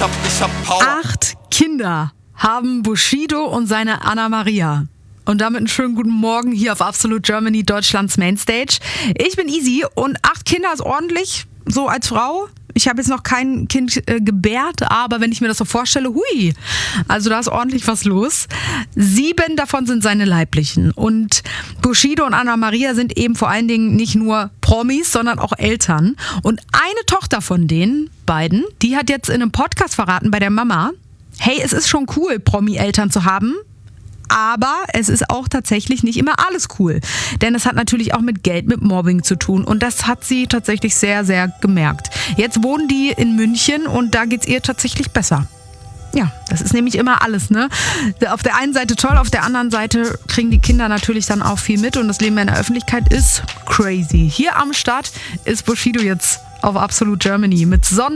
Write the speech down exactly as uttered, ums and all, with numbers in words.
hab, ich hab Power. Acht Kinder haben Bushido und seine Anna Maria. Und damit einen schönen guten Morgen hier auf Absolute Germany, Deutschlands Mainstage. Ich bin Easy und acht Kinder ist ordentlich, so als Frau. Ich habe jetzt noch kein Kind äh, gebärt, aber wenn ich mir das so vorstelle, hui, also da ist ordentlich was los. Sieben davon sind seine Leiblichen. Und Bushido und Anna Maria sind eben vor allen Dingen nicht nur Promis, sondern auch Eltern. Und eine Tochter von den beiden, die hat jetzt in einem Podcast verraten bei der Mama, hey, es ist schon cool, Promi-Eltern zu haben, aber es ist auch tatsächlich nicht immer alles cool. Denn es hat natürlich auch mit Geld, mit Mobbing zu tun. Und das hat sie tatsächlich sehr, sehr gemerkt. Jetzt wohnen die in München und da geht es ihr tatsächlich besser. Ja, das ist nämlich immer alles, ne? Auf der einen Seite toll, auf der anderen Seite kriegen die Kinder natürlich dann auch viel mit und das Leben in der Öffentlichkeit ist crazy. Hier am Start ist Bushido jetzt auf Absolute Germany mit Sonne.